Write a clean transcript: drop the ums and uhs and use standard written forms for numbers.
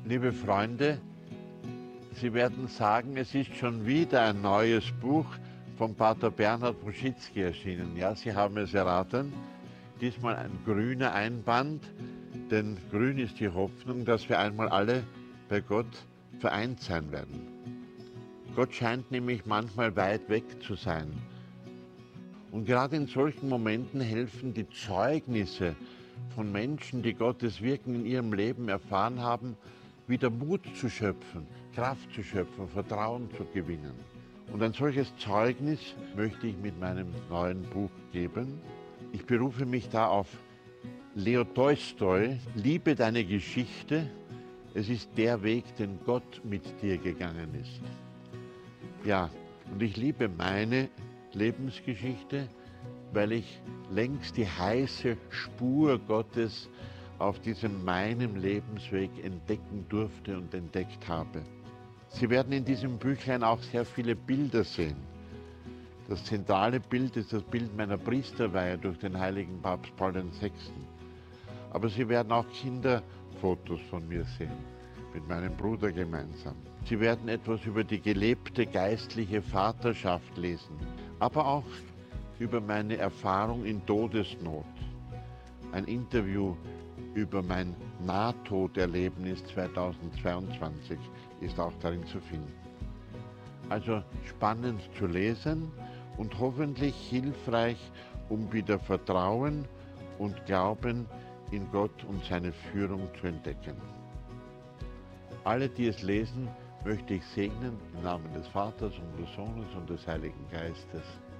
Liebe Freunde, Sie werden sagen, es ist schon wieder ein neues Buch von Pater Bernhard Bruschitzky erschienen. Ja, Sie haben es erraten. Diesmal ein grüner Einband, denn grün ist die Hoffnung, dass wir einmal alle bei Gott vereint sein werden. Gott scheint nämlich manchmal weit weg zu sein. Und gerade in solchen Momenten helfen die Zeugnisse von Menschen, die Gottes Wirken in ihrem Leben erfahren haben, wieder Mut zu schöpfen, Kraft zu schöpfen, Vertrauen zu gewinnen. Und ein solches Zeugnis möchte ich mit meinem neuen Buch geben. Ich berufe mich da auf Leo Tolstoi, Liebe deine Geschichte, es ist der Weg, den Gott mit dir gegangen ist. Ja, und ich liebe meine Lebensgeschichte, weil ich längst die heiße Spur Gottes auf diesem meinem Lebensweg entdecken durfte und entdeckt habe. Sie werden in diesem Büchlein auch sehr viele Bilder sehen. Das zentrale Bild ist das Bild meiner Priesterweihe durch den heiligen Papst Paul VI. Aber Sie werden auch Kinderfotos von mir sehen, mit meinem Bruder gemeinsam. Sie werden etwas über die gelebte geistliche Vaterschaft lesen, aber auch über meine Erfahrung in Todesnot. Ein Interview über mein Nahtoderlebnis 2022 ist auch darin zu finden. Also spannend zu lesen und hoffentlich hilfreich, um wieder Vertrauen und Glauben in Gott und seine Führung zu entdecken. Alle, die es lesen, möchte ich segnen im Namen des Vaters und des Sohnes und des Heiligen Geistes.